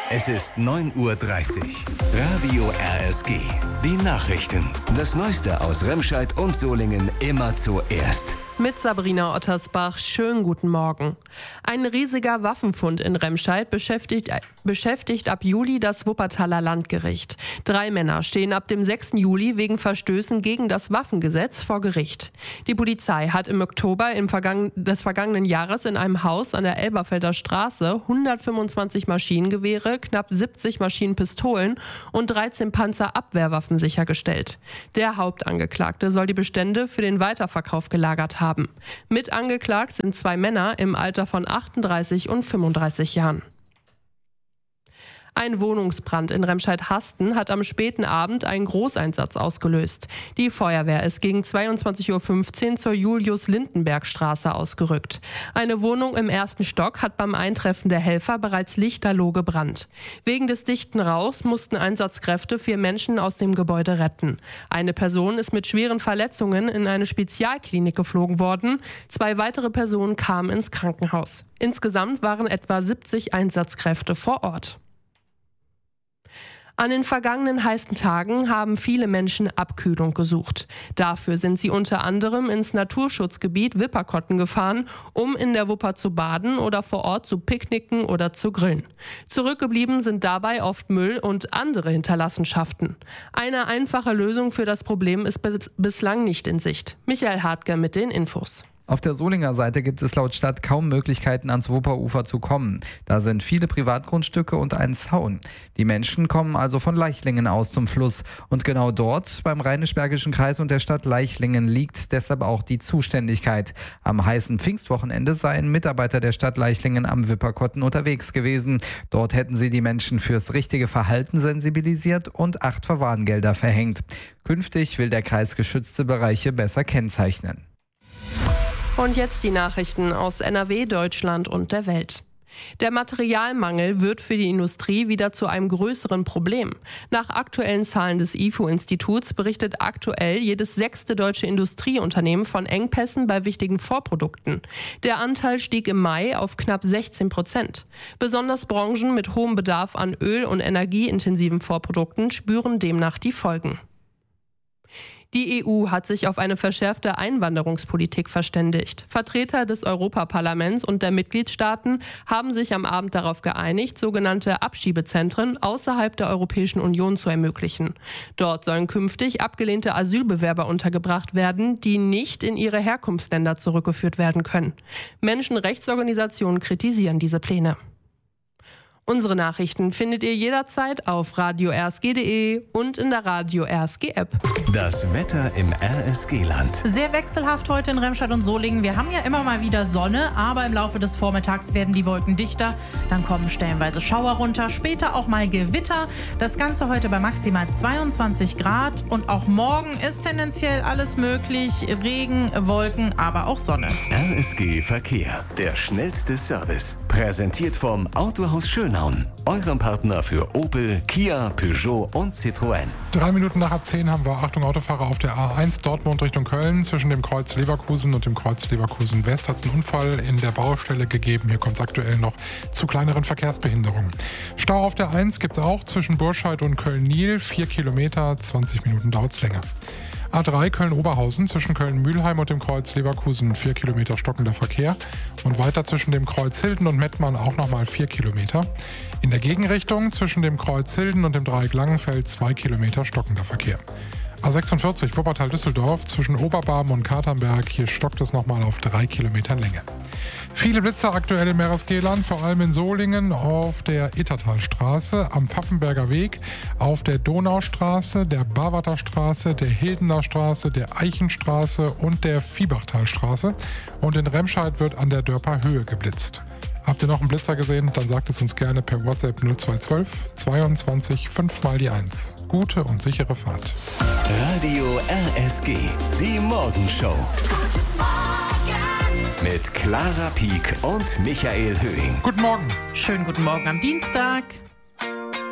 Es ist 9:30 Uhr. Radio RSG. Die Nachrichten. Das Neueste aus Remscheid und Solingen immer zuerst. Mit Sabrina Ottersbach, schönen guten Morgen. Ein riesiger Waffenfund in Remscheid beschäftigt ab Juli das Wuppertaler Landgericht. 3 Männer stehen ab dem 6. Juli wegen Verstößen gegen das Waffengesetz vor Gericht. Die Polizei hat im Oktober des vergangenen Jahres in einem Haus an der Elberfelder Straße 125 Maschinengewehre, knapp 70 Maschinenpistolen und 13 Panzerabwehrwaffen sichergestellt. Der Hauptangeklagte soll die Bestände für den Weiterverkauf gelagert haben. Mit angeklagt sind 2 Männer im Alter von 38 und 35 Jahren. Ein Wohnungsbrand in Remscheid-Hasten hat am späten Abend einen Großeinsatz ausgelöst. Die Feuerwehr ist gegen 22:15 Uhr zur Julius-Lindenberg-Straße ausgerückt. Eine Wohnung im 1. Stock hat beim Eintreffen der Helfer bereits lichterloh gebrannt. Wegen des dichten Rauchs mussten Einsatzkräfte 4 Menschen aus dem Gebäude retten. Eine Person ist mit schweren Verletzungen in eine Spezialklinik geflogen worden. 2 weitere Personen kamen ins Krankenhaus. Insgesamt waren etwa 70 Einsatzkräfte vor Ort. An den vergangenen heißen Tagen haben viele Menschen Abkühlung gesucht. Dafür sind sie unter anderem ins Naturschutzgebiet Wipperkotten gefahren, um in der Wupper zu baden oder vor Ort zu picknicken oder zu grillen. Zurückgeblieben sind dabei oft Müll und andere Hinterlassenschaften. Eine einfache Lösung für das Problem ist bislang nicht in Sicht. Michael Hartger mit den Infos. Auf der Solinger Seite gibt es laut Stadt kaum Möglichkeiten, ans Wupperufer zu kommen. Da sind viele Privatgrundstücke und ein Zaun. Die Menschen kommen also von Leichlingen aus zum Fluss. Und genau dort, beim Rheinisch-Bergischen Kreis und der Stadt Leichlingen, liegt deshalb auch die Zuständigkeit. Am heißen Pfingstwochenende seien Mitarbeiter der Stadt Leichlingen am Wipperkotten unterwegs gewesen. Dort hätten sie die Menschen fürs richtige Verhalten sensibilisiert und 8 Verwarngelder verhängt. Künftig will der Kreis geschützte Bereiche besser kennzeichnen. Und jetzt die Nachrichten aus NRW, Deutschland und der Welt. Der Materialmangel wird für die Industrie wieder zu einem größeren Problem. Nach aktuellen Zahlen des IFO-Instituts berichtet aktuell jedes 6. deutsche Industrieunternehmen von Engpässen bei wichtigen Vorprodukten. Der Anteil stieg im Mai auf knapp 16%. Besonders Branchen mit hohem Bedarf an öl- und energieintensiven Vorprodukten spüren demnach die Folgen. Die EU hat sich auf eine verschärfte Einwanderungspolitik verständigt. Vertreter des Europaparlaments und der Mitgliedstaaten haben sich am Abend darauf geeinigt, sogenannte Abschiebezentren außerhalb der Europäischen Union zu ermöglichen. Dort sollen künftig abgelehnte Asylbewerber untergebracht werden, die nicht in ihre Herkunftsländer zurückgeführt werden können. Menschenrechtsorganisationen kritisieren diese Pläne. Unsere Nachrichten findet ihr jederzeit auf radio-rsg.de und in der Radio RSG App. Das Wetter im RSG-Land. Sehr wechselhaft heute in Remscheid und Solingen. Wir haben ja immer mal wieder Sonne, aber im Laufe des Vormittags werden die Wolken dichter. Dann kommen stellenweise Schauer runter, später auch mal Gewitter. Das Ganze heute bei maximal 22 Grad. Und auch morgen ist tendenziell alles möglich. Regen, Wolken, aber auch Sonne. RSG Verkehr, der schnellste Service. Präsentiert vom Autohaus Schönau. Eurem Partner für Opel, Kia, Peugeot und Citroën. 3 Minuten nach 10 haben wir, Achtung Autofahrer, auf der A1 Dortmund Richtung Köln. Zwischen dem Kreuz Leverkusen und dem Kreuz Leverkusen West hat es einen Unfall in der Baustelle gegeben. Hier kommt es aktuell noch zu kleineren Verkehrsbehinderungen. Stau auf der 1 gibt es auch zwischen Burscheid und Köln-Niel. 4 Kilometer, 20 Minuten dauert es länger. A3 Köln-Oberhausen zwischen Köln-Mühlheim und dem Kreuz Leverkusen 4 Kilometer stockender Verkehr und weiter zwischen dem Kreuz Hilden und Mettmann auch nochmal 4 Kilometer. In der Gegenrichtung zwischen dem Kreuz Hilden und dem Dreieck Langenfeld 2 Kilometer stockender Verkehr. A46 Wuppertal-Düsseldorf zwischen Oberbarm und Katernberg, hier stockt es nochmal auf 3 Kilometern Länge. Viele Blitzer aktuell im RSG-Land, vor allem in Solingen auf der Ittertalstraße, am Pfaffenberger Weg, auf der Donaustraße, der Barwarter Straße, der Hildener Straße, der Eichenstraße und der Viebachtalstraße. Und in Remscheid wird an der Dörper Höhe geblitzt. Habt ihr noch einen Blitzer gesehen? Dann sagt es uns gerne per WhatsApp 0212 22 5 mal die 1. Gute und sichere Fahrt. Radio RSG, die Morgenshow. Guten Morgen. Mit Clara Pieck und Michael Höhing. Guten Morgen. Schönen guten Morgen am Dienstag.